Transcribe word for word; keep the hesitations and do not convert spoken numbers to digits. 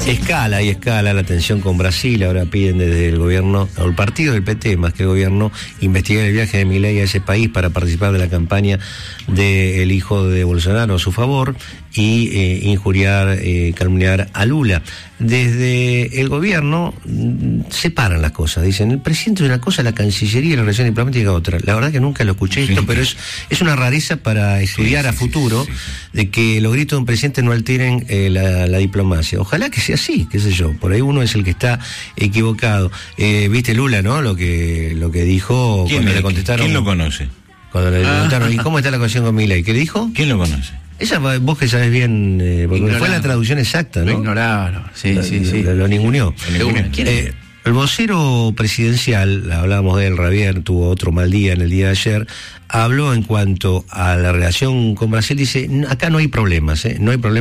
Escala y escala la tensión con Brasil. Ahora piden desde el gobierno, o el partido del P T más que el gobierno, investigar el viaje de Milei a ese país para participar de la campaña del hijo de Bolsonaro a su favor y eh, injuriar, eh, calumniar a Lula. Desde el gobierno mmm, separan las cosas, dicen el presidente es una cosa, la Cancillería y la relación diplomática otra. La verdad que nunca lo escuché esto, sí, pero es, es una rareza para estudiar sí, sí, a futuro, sí, sí, sí. de que los gritos de un presidente no alteren eh, la, la diplomacia. Ojalá que sea así, qué sé yo, por ahí uno es el que está equivocado. Eh, Viste Lula, ¿no? Lo que, lo que dijo cuando le, le contestaron. ¿Quién lo conoce? Cuando le preguntaron, ah, ¿y cómo está la conexión con Milei? ¿Qué le dijo? ¿Quién lo conoce? Esa vos que sabes bien, eh, porque ignoraron. Fue la traducción exacta, ¿no? Lo ignoraron, sí, lo, sí, sí. Lo, lo ninguneó. ¿Quién es? Eh, el vocero presidencial, hablábamos de él, Javier, tuvo otro mal día en el día de ayer, habló en cuanto a la relación con Brasil, dice, acá no hay problemas, ¿eh? No hay problemas.